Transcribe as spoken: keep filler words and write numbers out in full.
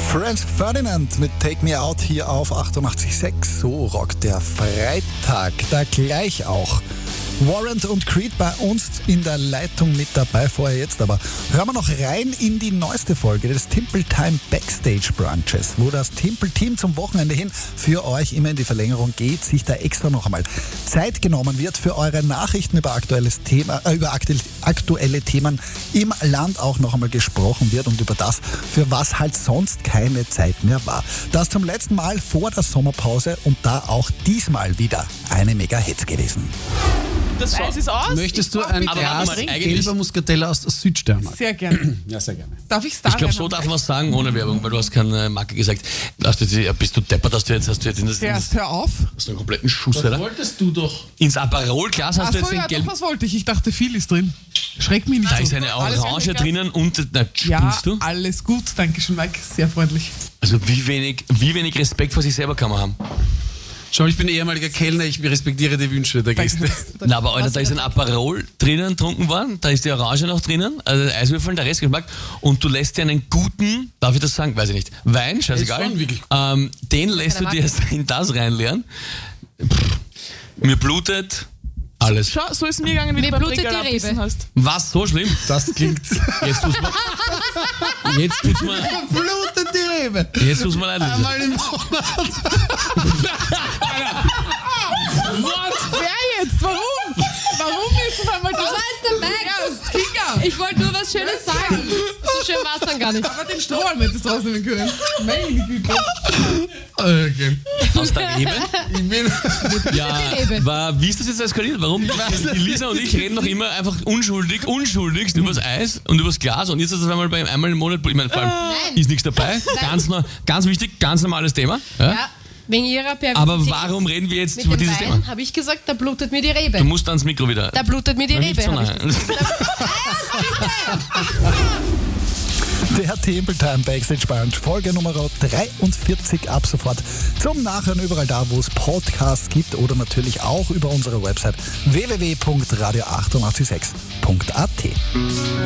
Franz Ferdinand mit Take Me Out hier auf achtundachtzig Komma sechs. So rockt der Freitag. Da gleich auch Warrant und Creed bei uns in der Leitung mit dabei, vorher jetzt. Aber hören wir noch rein in die neueste Folge des Timple Time Backstage Brunches, wo das Timple Team zum Wochenende hin für euch immer in die Verlängerung geht, sich da extra noch einmal Zeit genommen wird für eure Nachrichten über aktuelles Thema, äh, über aktuelle Themen im Land auch noch einmal gesprochen wird und über das, für was halt sonst keine Zeit mehr war. Das zum letzten Mal vor der Sommerpause und da auch diesmal wieder eine Mega-Hit gewesen. Das Eis ist aus. Möchtest du ein Glas gelber Muscatella aus der Südsteiermark? Sehr gerne. Ja, sehr gerne. Darf ich es da Ich glaube, so darf man es sagen, ohne Werbung, weil du hast keine Marke gesagt. Hast du, bist du deppert, dass du jetzt, hast du jetzt in das, in das Erst hör auf. hast du einen kompletten Schuss, oder? wolltest du doch. Ins Aperol-Glas hast du Achso, jetzt ja, den doch, gelben. was wollte ich? Ich dachte, viel ist drin. Schreck mich nicht Da so. ist eine Alles Orange gut, drinnen und, na, Ja, spinnst du? alles gut. Dankeschön, Mike. Sehr freundlich. Also wie wenig, wie wenig Respekt vor sich selber kann man haben. Schau, ich bin ehemaliger Kellner, ich respektiere die Wünsche der Gäste. Na, aber Alter, da ist ein Aperol drinnen getrunken worden, da ist die Orange noch drinnen, also Eiswürfeln, der Restgeschmack, und du lässt dir einen guten, darf ich das sagen, weiß ich nicht, Wein, scheißegal, schon wirklich gut. ähm, den lässt du dir in das reinleeren. Pff, mir blutet alles. Schau, so ist mir gegangen, wie Mir du beim blutet die Regal Rebe. abbissen hast. Was, so schlimm? Das klingt. Jetzt tut's mir, jetzt tut's mir, Blutet die Rebe. jetzt tut's mir leid. Leute. Einmal im Monat. What? Wer jetzt? Warum? Warum jetzt auf einmal das? Was ist der Max? Ja, das ist Kinga. Ich wollte nur was Schönes sagen. So schön war es dann gar nicht. Aber den Strohhalm hättest du rausnehmen können. Meine Güte. Okay. Aus der Rebe? Ich bin. Ja, Die Rebe. war, wie ist das jetzt eskaliert? Warum? Die Lisa und ich reden noch immer einfach unschuldig, unschuldigst übers Eis und übers Glas und jetzt ist das einmal bei einmal im Monat, ich meine, vor allem ist nichts dabei. Ganz, no- ganz wichtig, ganz normales Thema. Ja? Ja, wegen ihrer Perversität. Aber warum reden wir jetzt mit über dem dieses Wein Thema? habe ich gesagt, da blutet mir die Du Rebe. musst ans Mikro wieder. Da blutet mir die Na, nicht Rebe. so hab ich nah. gesagt. Der Timple Time Backstage Brunch, Folge Nummer dreiundvierzig ab sofort zum Nachhören überall da, wo es Podcasts gibt oder natürlich auch über unsere Website w w w punkt radio acht acht sechs punkt a t.